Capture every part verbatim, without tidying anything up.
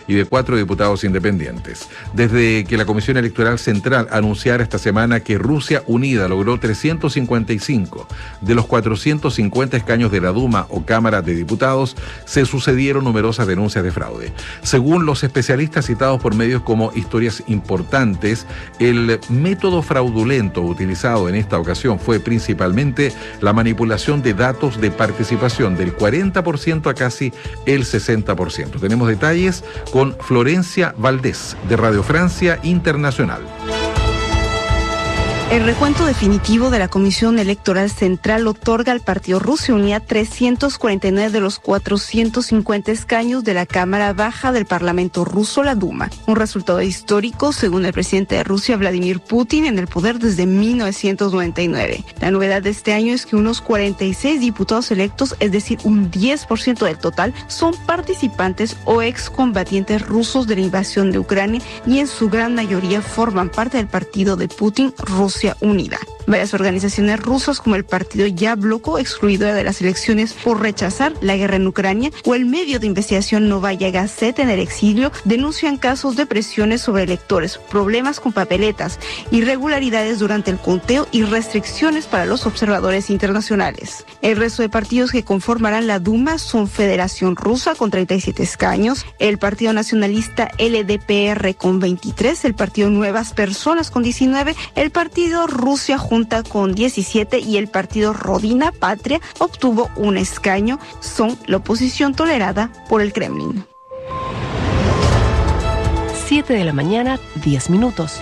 y de cuatro diputados independientes. Desde que la Comisión Electoral Central anunciara esta semana que Rusia Unida logró trescientos cincuenta y cinco de los cuatrocientos cincuenta escaños de la Duma o Cámara de Diputados, se sucedieron numerosas denuncias de fraude. Según los especialistas citados por medios como Historias Importantes, el método fraudulento utilizado en esta ocasión fue principalmente la manipulación de datos de participación del cuarenta por ciento a casi el sesenta por ciento. Tenemos detalles con Florencia Valdés, de Radio Francia Internacional. El recuento definitivo de la Comisión Electoral Central otorga al partido Rusia Unida trescientos cuarenta y nueve de los cuatrocientos cincuenta escaños de la Cámara Baja del Parlamento ruso, la Duma. Un resultado histórico, según el presidente de Rusia, Vladimir Putin, en el poder desde mil novecientos noventa y nueve. La novedad de este año es que unos cuarenta y seis diputados electos, es decir, un diez por ciento del total, son participantes o excombatientes rusos de la invasión de Ucrania y en su gran mayoría forman parte del partido de Putin, Rusia Unida. Varias organizaciones rusas como el partido Yabloko, excluido de las elecciones por rechazar la guerra en Ucrania, o el medio de investigación Novaya Gazeta en el exilio, denuncian casos de presiones sobre electores, problemas con papeletas, irregularidades durante el conteo y restricciones para los observadores internacionales. El resto de partidos que conformarán la Duma son Federación Rusa con treinta y siete escaños, el Partido Nacionalista L D P R con veintitrés, el Partido Nuevas Personas con diecinueve, el Partido Rusia Junta con diecisiete y el partido Rodina Patria obtuvo un escaño. Son la oposición tolerada por el Kremlin. siete de la mañana, diez minutos.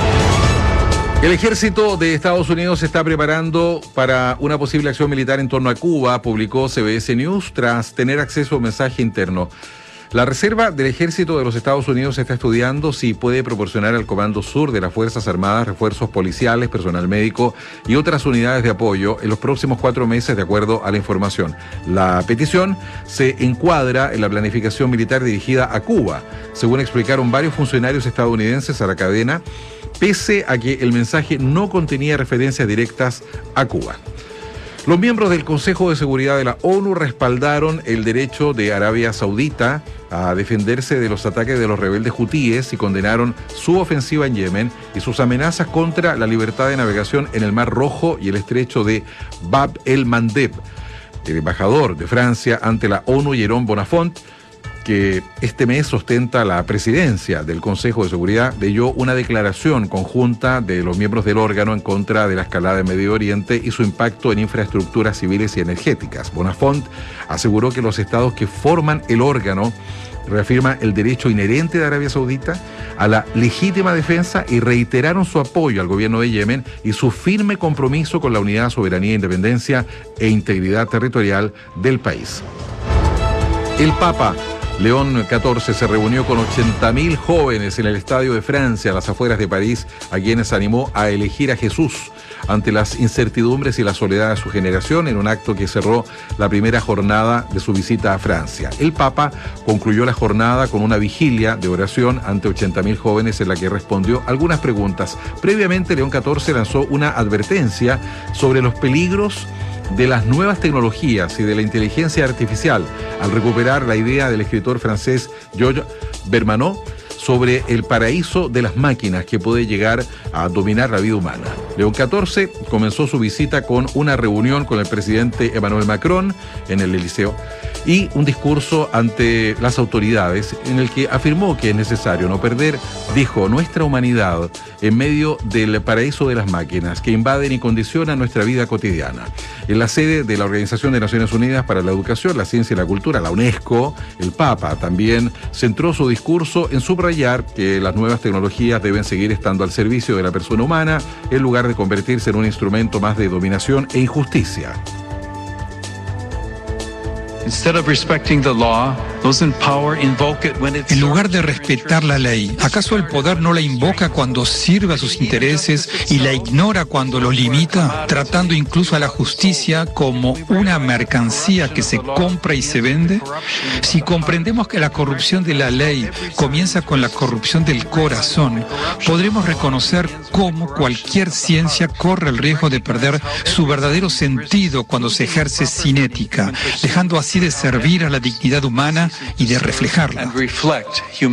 El ejército de Estados Unidos se está preparando para una posible acción militar en torno a Cuba, publicó C B S News tras tener acceso a un mensaje interno. La Reserva del Ejército de los Estados Unidos está estudiando si puede proporcionar al Comando Sur de las Fuerzas Armadas refuerzos policiales, personal médico y otras unidades de apoyo en los próximos cuatro meses, de acuerdo a la información. La petición se encuadra en la planificación militar dirigida a Cuba, según explicaron varios funcionarios estadounidenses a la cadena, pese a que el mensaje no contenía referencias directas a Cuba. Los miembros del Consejo de Seguridad de la ONU respaldaron el derecho de Arabia Saudita a defenderse de los ataques de los rebeldes hutíes y condenaron su ofensiva en Yemen y sus amenazas contra la libertad de navegación en el Mar Rojo y el estrecho de Bab el-Mandeb. El embajador de Francia ante la ONU, Jérôme Bonafont, que este mes ostenta la presidencia del Consejo de Seguridad, leyó una declaración conjunta de los miembros del órgano en contra de la escalada en Medio Oriente y su impacto en infraestructuras civiles y energéticas. Bonafont aseguró que los estados que forman el órgano reafirman el derecho inherente de Arabia Saudita a la legítima defensa y reiteraron su apoyo al gobierno de Yemen y su firme compromiso con la unidad, soberanía, independencia e integridad territorial del país. El Papa León catorce se reunió con ochenta mil jóvenes en el Estadio de Francia, a las afueras de París, a quienes animó a elegir a Jesús ante las incertidumbres y la soledad de su generación, en un acto que cerró la primera jornada de su visita a Francia. El Papa concluyó la jornada con una vigilia de oración ante ochenta mil jóvenes en la que respondió algunas preguntas. Previamente, León catorce lanzó una advertencia sobre los peligros de las nuevas tecnologías y de la inteligencia artificial, al recuperar la idea del escritor francés Georges Bermanot sobre el paraíso de las máquinas que puede llegar a dominar la vida humana. León catorce comenzó su visita con una reunión con el presidente Emmanuel Macron en el Eliseo y un discurso ante las autoridades en el que afirmó que es necesario no perder, dijo, nuestra humanidad en medio del paraíso de las máquinas que invaden y condicionan nuestra vida cotidiana. En la sede de la Organización de Naciones Unidas para la Educación, la Ciencia y la Cultura, la UNESCO, el Papa también centró su discurso en subrayar que las nuevas tecnologías deben seguir estando al servicio de la persona humana en lugar de convertirse en un instrumento más de dominación e injusticia. En lugar de respetar la ley, ¿acaso el poder no la invoca cuando sirve a sus intereses y la ignora cuando los limita, tratando incluso a la justicia como una mercancía que se compra y se vende? Si comprendemos que la corrupción de la ley comienza con la corrupción del corazón, podremos reconocer cómo cualquier ciencia corre el riesgo de perder su verdadero sentido cuando se ejerce sin ética, dejando así de servir a la dignidad humana y de reflejarla.